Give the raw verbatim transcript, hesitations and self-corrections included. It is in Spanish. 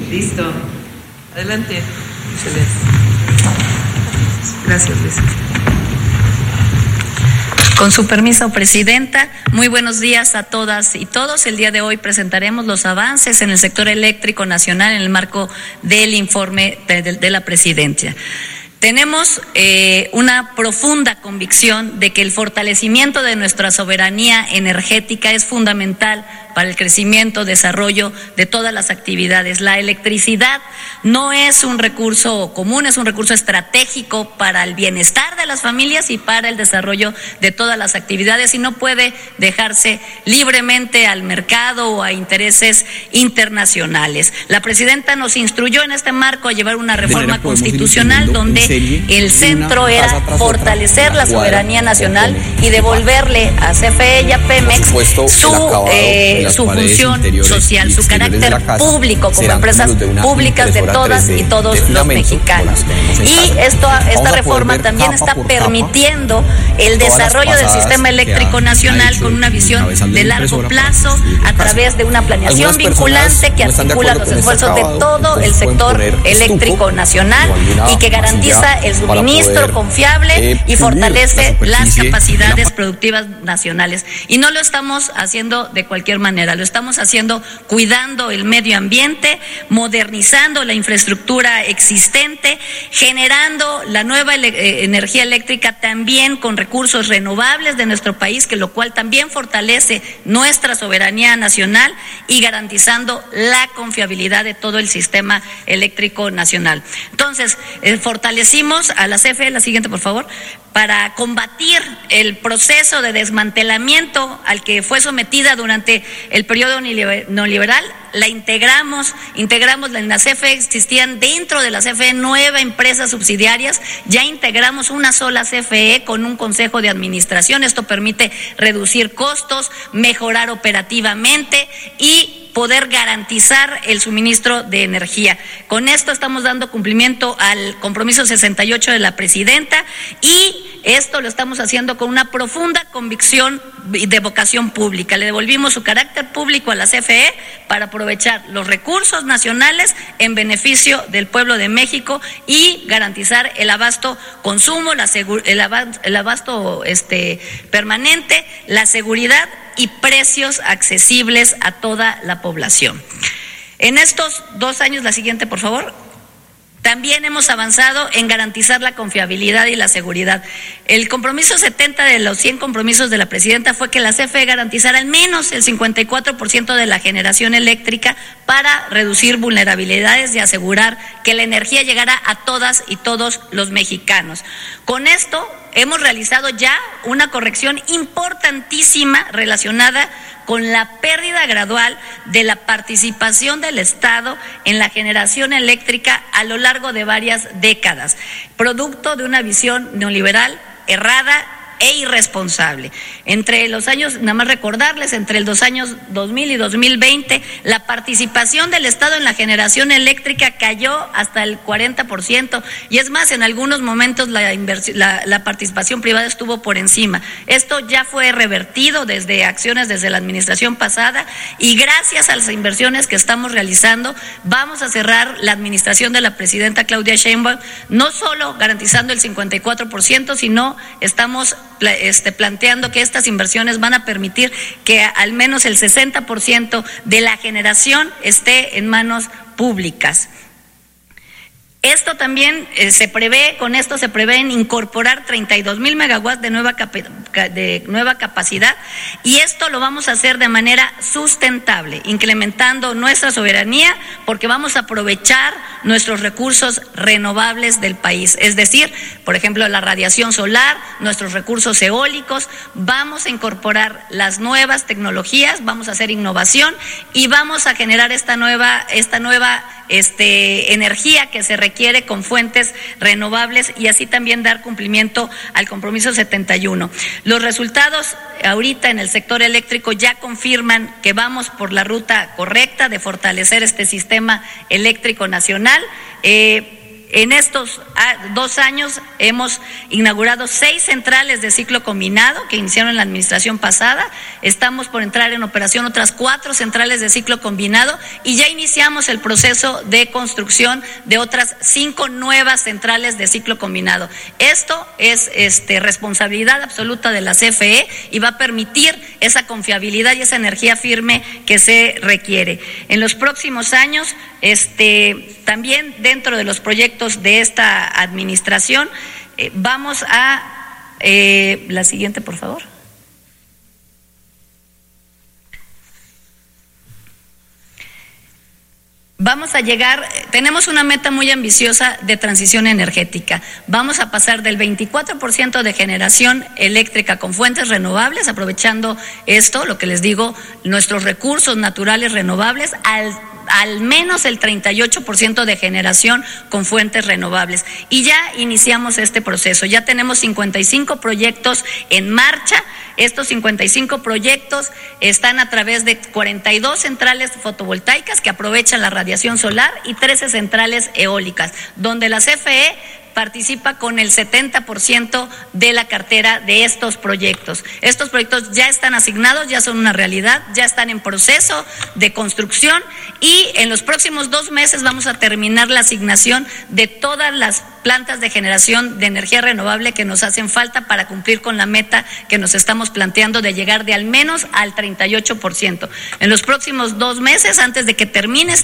Listo. Adelante. Gracias, Luis. Con su permiso, Presidenta, muy buenos días a todas y todos. El día de hoy presentaremos los avances en el sector eléctrico nacional en el marco del informe de, de, de la Presidencia. Tenemos eh, una profunda convicción de que el fortalecimiento de nuestra soberanía energética es fundamental para el crecimiento, desarrollo de todas las actividades. La electricidad no es un recurso común, es un recurso estratégico para el bienestar de las familias y para el desarrollo de todas las actividades y no puede dejarse libremente al mercado o a intereses internacionales. La Presidenta nos instruyó en este marco a llevar una reforma constitucional donde el centro era fortalecer la soberanía nacional y devolverle a C F E y a Pemex su eh, su función social, su carácter público como empresas públicas de todas y todos los mexicanos. Y esto, esta reforma también está permitiendo el desarrollo del sistema eléctrico nacional con una visión de largo plazo a través de una planeación vinculante que articula los esfuerzos de todo el sector eléctrico nacional y que garantiza el suministro confiable y fortalece las capacidades productivas nacionales. Y no lo estamos haciendo de cualquier manera. Lo estamos haciendo cuidando el medio ambiente, modernizando la infraestructura existente, generando la nueva ele- energía eléctrica también con recursos renovables de nuestro país, que lo cual también fortalece nuestra soberanía nacional y garantizando la confiabilidad de todo el sistema eléctrico nacional. Entonces, eh, fortalecimos a la C F E, la siguiente por favor, para combatir el proceso de desmantelamiento al que fue sometida durante el periodo neoliberal. La integramos, integramos en la C F E, existían dentro de la C F E nueve empresas subsidiarias, ya integramos una sola C F E con un consejo de administración. Esto permite reducir costos, mejorar operativamente y poder garantizar el suministro de energía. Con esto estamos dando cumplimiento al compromiso sesenta y ocho de la Presidenta y esto lo estamos haciendo con una profunda convicción de vocación pública. Le devolvimos su carácter público a la C F E para aprovechar los recursos nacionales en beneficio del pueblo de México y garantizar el abasto consumo, la segur, el abasto, el abasto este, permanente, la seguridad y precios accesibles a toda la población. En estos dos años, la siguiente por favor, también hemos avanzado en garantizar la confiabilidad y la seguridad. El compromiso setenta de los cien compromisos de la Presidenta fue que la C F E garantizara al menos el cincuenta y cuatro por ciento de la generación eléctrica para reducir vulnerabilidades y asegurar que la energía llegara a todas y todos los mexicanos. Con esto hemos realizado ya una corrección importantísima relacionada con la pérdida gradual de la participación del Estado en la generación eléctrica a lo largo de varias décadas, producto de una visión neoliberal errada e irresponsable. Entre los años, nada más recordarles, entre los años dos mil y dos mil veinte, la participación del Estado en la generación eléctrica cayó hasta el cuarenta por ciento y es más, en algunos momentos la, inversión, la, la participación privada estuvo por encima. Esto ya fue revertido desde acciones desde la administración pasada y gracias a las inversiones que estamos realizando vamos a cerrar la administración de la Presidenta Claudia Sheinbaum, no solo garantizando el cincuenta y cuatro por ciento, sino estamos Este, planteando que estas inversiones van a permitir que al menos el sesenta por ciento de la generación esté en manos públicas. Esto también eh, se prevé, con esto se prevé en incorporar treinta y dos mil megawatts de nueva, capa, de nueva capacidad y esto lo vamos a hacer de manera sustentable, incrementando nuestra soberanía porque vamos a aprovechar nuestros recursos renovables del país, es decir, por ejemplo, la radiación solar, nuestros recursos eólicos, vamos a incorporar las nuevas tecnologías, vamos a hacer innovación y vamos a generar esta nueva, esta nueva este, energía que se requiere con fuentes renovables y así también dar cumplimiento al compromiso setenta y uno. Los resultados ahorita en el sector eléctrico ya confirman que vamos por la ruta correcta de fortalecer este sistema eléctrico nacional. Eh, En estos dos años hemos inaugurado seis centrales de ciclo combinado que iniciaron en la administración pasada. Estamos por entrar en operación otras cuatro centrales de ciclo combinado y ya iniciamos el proceso de construcción de otras cinco nuevas centrales de ciclo combinado. Esto es este, responsabilidad absoluta de la C F E y va a permitir esa confiabilidad y esa energía firme que se requiere. En los próximos años, este, también dentro de los proyectos de esta administración, eh, vamos a, eh, la siguiente, por favor. Vamos a llegar, tenemos una meta muy ambiciosa de transición energética. Vamos a pasar del veinticuatro por ciento de generación eléctrica con fuentes renovables, aprovechando esto, lo que les digo, nuestros recursos naturales renovables, al al menos el treinta y ocho por ciento de generación con fuentes renovables. Y ya iniciamos este proceso, ya tenemos cincuenta y cinco proyectos en marcha. Estos cincuenta y cinco proyectos están a través de cuarenta y dos centrales fotovoltaicas que aprovechan la radiación solar y trece centrales eólicas, donde la C F E participa con el setenta por ciento de la cartera de estos proyectos. Estos proyectos ya están asignados, ya son una realidad, ya están en proceso de construcción y en los próximos dos meses vamos a terminar la asignación de todas las plantas de generación de energía renovable que nos hacen falta para cumplir con la meta que nos estamos planteando de llegar de al menos al treinta y ocho por ciento. En los próximos dos meses, antes de que termine